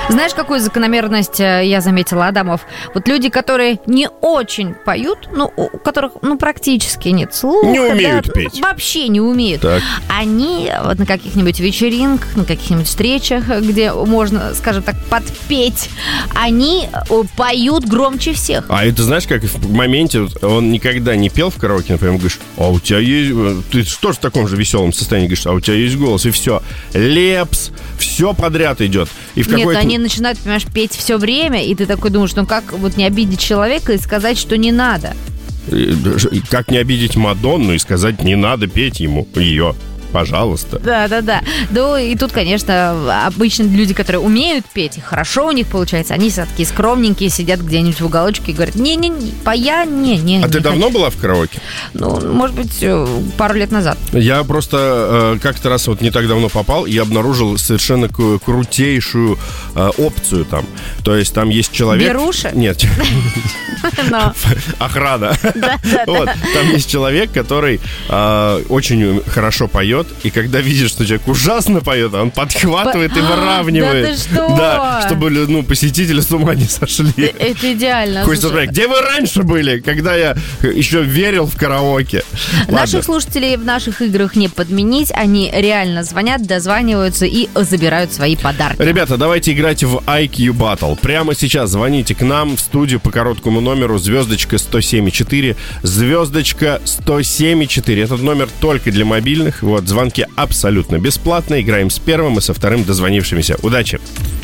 Знаешь, какую закономерность я заметила, Адамов? Вот люди, которые не очень поют, у которых, практически нет слуха. Не умеют петь. Вообще не умеют. Так. Они вот на каких-нибудь вечеринках, на каких-нибудь встречах, где можно, скажем так, подпеть, они поют громче всех. А это знаешь, как в моменте он никогда не пел в караоке, например, говоришь, а у тебя есть... Ты тоже в таком же веселом состоянии говоришь, а у тебя есть голос, и все. Лепс, все подряд идет. И в Нет, они начинают, понимаешь, петь все время, и ты такой думаешь, как вот не обидеть человека и сказать, что не надо. Как не обидеть Мадонну и сказать, не надо петь ему, ее. Пожалуйста. Да. Ну, и тут, конечно, обычно люди, которые умеют петь, и хорошо у них получается, они такие скромненькие, сидят где-нибудь в уголочке и говорят, не. А ты давно была в караоке? Может быть, пару лет назад. Я просто как-то раз вот не так давно попал и обнаружил совершенно крутейшую опцию там. То есть там есть человек... Беруши? Нет. Охрана. Там есть человек, который очень хорошо поет, и когда видишь, что человек ужасно поет, он подхватывает и выравнивает. Да ты что? Да, чтобы посетители с ума не сошли. Это идеально. Хочется сказать, где вы раньше были, когда я еще верил в караоке? Наших слушателей в наших играх не подменить. Они реально звонят, дозваниваются и забирают свои подарки. Ребята, давайте играть в IQ Battle. Прямо сейчас звоните к нам в студию по короткому номеру звездочка 107,4, звездочка 107,4. Этот номер только для мобильных. Вот, звонки абсолютно бесплатно. Играем с первым и со вторым дозвонившимися. Удачи!